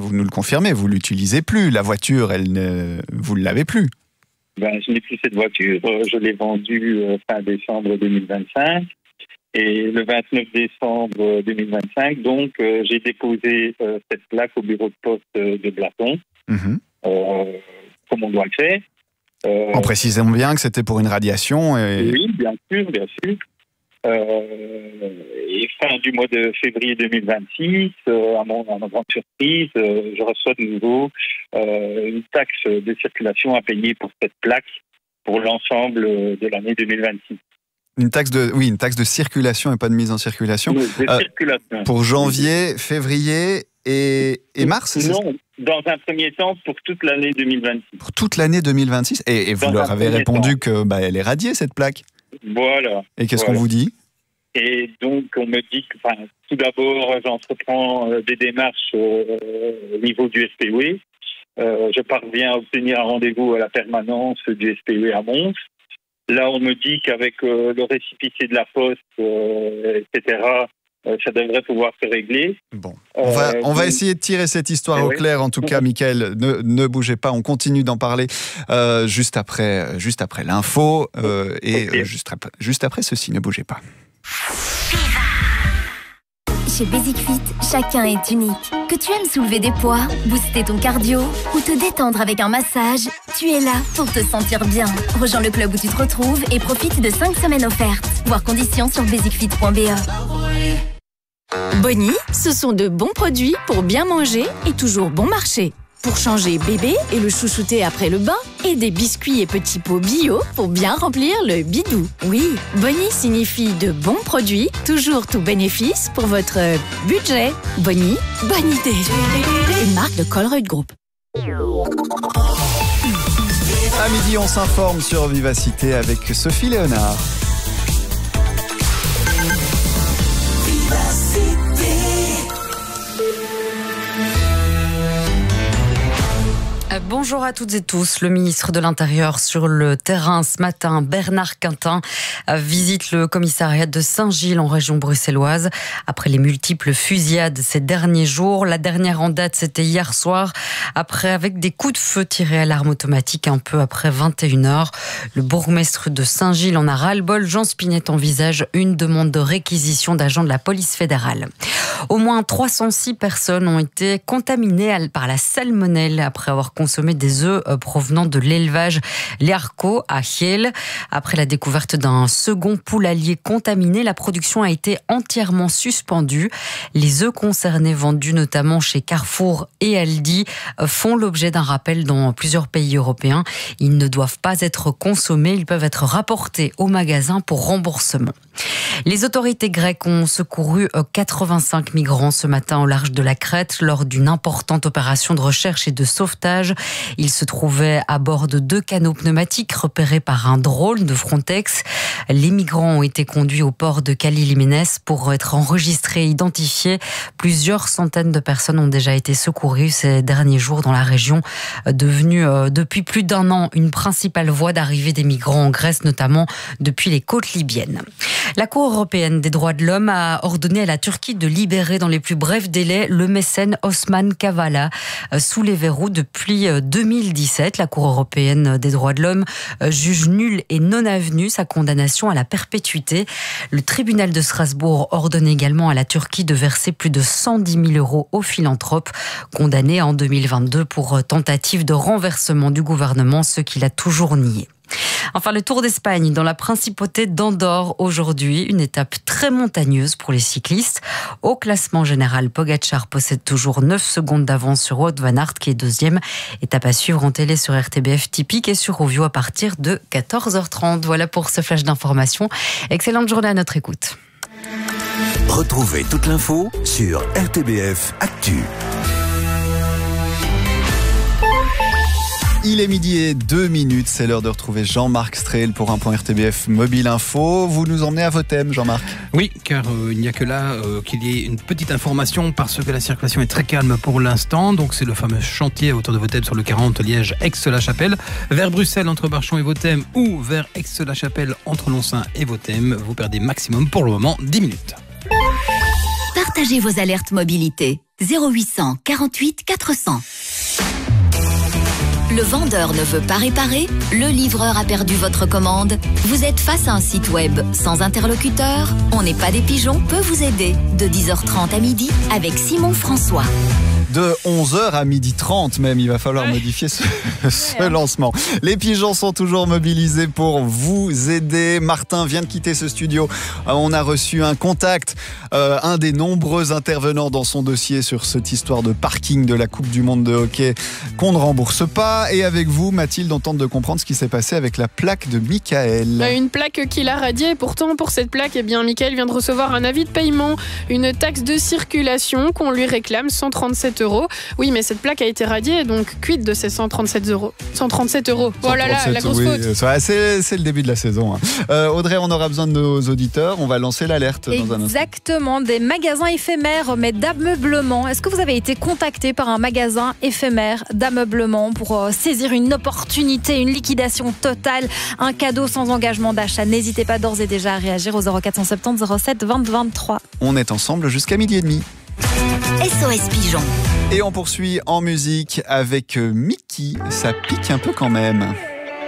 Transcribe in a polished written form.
vous nous le confirmez, vous l'utilisez plus. La voiture, vous ne l'avez plus. Je n'ai plus cette voiture. Je l'ai vendue fin décembre 2025. Et le 29 décembre 2025, donc, j'ai déposé cette plaque au bureau de poste de Blaton, comme on doit le faire. En précisant bien que c'était pour une radiation. Oui, bien sûr. Et fin du mois de février 2026, à ma grande surprise, je reçois de nouveau une taxe de circulation à payer pour cette plaque pour l'ensemble de l'année 2026. Une taxe de circulation et pas de mise en circulation. De circulation. Pour janvier, février et mars. Non, dans un premier temps pour toute l'année 2026. Pour toute l'année 2026. Et vous leur avez répondu que elle est radiée cette plaque. Voilà. Et qu'est-ce qu'on vous dit ? Et donc on me dit que tout d'abord j'entreprends des démarches au niveau du SPOE. Je parviens à obtenir un rendez-vous à la permanence du SPOE à Mons. Là, on me dit qu'avec le récépissé de la poste, etc., ça devrait pouvoir se régler. Bon, on va essayer de tirer cette histoire au clair. En tout cas, Mickaël, ne bougez pas. On continue d'en parler juste après l'info juste après ceci. Ne bougez pas. Chez Basic Fit, chacun est unique. Que tu aimes soulever des poids, booster ton cardio ou te détendre avec un massage, tu es là pour te sentir bien. Rejoins le club où tu te retrouves et profite de 5 semaines offertes. Voir conditions sur basicfit.be. Bonnie, ce sont de bons produits pour bien manger et toujours bon marché. Pour changer bébé et le chouchouter après le bain, et des biscuits et petits pots bio pour bien remplir le bidou. Oui, Bonnie signifie de bons produits, toujours tout bénéfice pour votre budget. Bonnie, bonne idée. Une marque de Colruyt Group. À midi, on s'informe sur Vivacité avec Sophie Léonard. Bonjour à toutes et tous. Le ministre de l'Intérieur sur le terrain ce matin, Bernard Quintin, visite le commissariat de Saint-Gilles en région bruxelloise. Après les multiples fusillades ces derniers jours, la dernière en date c'était hier soir, avec des coups de feu tirés à l'arme automatique un peu après 21h. Le bourgmestre de Saint-Gilles en a ras-le-bol. Jean Spinett envisage une demande de réquisition d'agents de la police fédérale. Au moins 306 personnes ont été contaminées par la salmonelle après avoir consommé des œufs provenant de l'élevage Liarco à Giel. Après la découverte d'un second poulailler contaminé, la production a été entièrement suspendue. Les œufs concernés, vendus notamment chez Carrefour et Aldi, font l'objet d'un rappel dans plusieurs pays européens. Ils ne doivent pas être consommés, ils peuvent être rapportés au magasin pour remboursement. Les autorités grecques ont secouru 85 migrants ce matin au large de la Crète lors d'une importante opération de recherche et de sauvetage. Ils se trouvaient à bord de 2 canots pneumatiques repérés par un drone de Frontex. Les migrants ont été conduits au port de Cali-Liménès pour être enregistrés et identifiés. Plusieurs centaines de personnes ont déjà été secourues ces derniers jours dans la région, devenue depuis plus d'1 an une principale voie d'arrivée des migrants en Grèce, notamment depuis les côtes libyennes. La Cour européenne des droits de l'homme a ordonné à la Turquie de libérer dans les plus brefs délais le mécène Osman Kavala, sous les verrous depuis 2017. La Cour européenne des droits de l'homme juge nulle et non avenue sa condamnation à la perpétuité. Le tribunal de Strasbourg ordonne également à la Turquie de verser plus de 110 000 € au philanthrope, condamné en 2022 pour tentative de renversement du gouvernement, ce qu'il a toujours nié. Enfin, le Tour d'Espagne dans la principauté d'Andorre aujourd'hui, une étape très montagneuse pour les cyclistes. Au classement général, Pogacar possède toujours 9 secondes d'avance sur Wout van Aert qui est 2e. Étape à suivre en télé sur RTBF Typique et sur Rovio à partir de 14h30. Voilà pour ce flash d'information. Excellente journée à notre écoute. Retrouvez toute l'info sur RTBF Actu. Il est 12h02, c'est l'heure de retrouver Jean-Marc Strehl pour un point RTBF Mobile Info. Vous nous emmenez à vos thèmes, Jean-Marc? Oui, car il n'y a que là qu'il y ait une petite information parce que la circulation est très calme pour l'instant. Donc c'est le fameux chantier autour de Vauthème sur le 40 Liège-Aix-la-Chapelle. Vers Bruxelles entre Barchon et Vauthème ou vers Aix-la-Chapelle entre Lonsin et Vauthème. Vous perdez maximum pour le moment 10 minutes. Partagez vos alertes mobilité. 0800 48 400. Le vendeur ne veut pas réparer, le livreur a perdu votre commande. Vous êtes face à un site web sans interlocuteur. On n'est pas des pigeons peut vous aider de 10h30 à midi avec Simon François. De 11h à 12h30 même, il va falloir modifier ce lancement. Les pigeons sont toujours mobilisés pour vous aider. Martin vient de quitter ce studio. On a reçu un contact, un des nombreux intervenants dans son dossier sur cette histoire de parking de la Coupe du Monde de hockey qu'on ne rembourse pas. Et avec vous, Mathilde, on tente de comprendre ce qui s'est passé avec la plaque de Michael. Une plaque qu'il a radiée. Pourtant, pour cette plaque, Michael vient de recevoir un avis de paiement, une taxe de circulation qu'on lui réclame 137 €. Oui, mais cette plaque a été radiée, donc quid de ces 137 €. 137 €. Oh là là, la grosse faute. C'est le début de la saison. Audrey, on aura besoin de nos auditeurs. On va lancer l'alerte dans un instant. Exactement, des magasins éphémères, mais d'ameublement. Est-ce que vous avez été contacté par un magasin éphémère d'ameublement pour saisir une opportunité, une liquidation totale, un cadeau sans engagement d'achat? N'hésitez pas d'ores et déjà à réagir au 0470 07 20 23. On est ensemble jusqu'à 12h30. SOS Pigeon. Et on poursuit en musique avec Mickey. Ça pique un peu quand même.